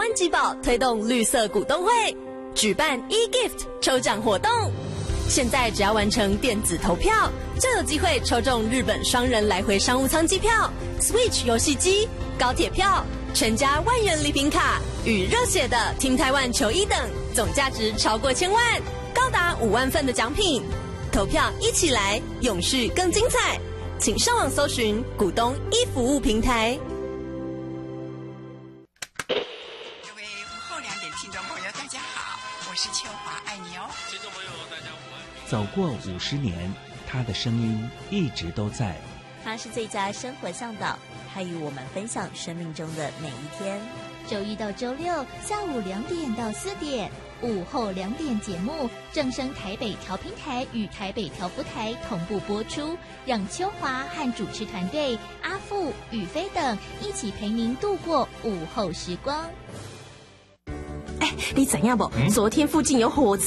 湾集宝推动绿色股东会，举办 e-gift 抽奖活动。现在只要完成电子投票，就有机会抽中日本双人来回商务舱机票、Switch 游戏机、高铁票、全家万元礼品卡与热血的 Team Taiwan 球衣等，总价值超过1000万，高达5万份的奖品。投票一起来，永续更精彩！请上网搜寻股东一服务平台。 各位午后2点听众朋友，大家好，我是秋华，爱你哦。 听众朋友，大家午安。 走过50年，他的声音一直都在。 他是最佳生活向导，他与我们分享生命中的每一天。 周一到周六下午2点到4点，午后2点节目正声台北调频台与台北调布台同步播出，让秋华和主持团队阿富、宇飞等一起陪您度过午后时光。 哎，你怎样不？昨天附近有火灾。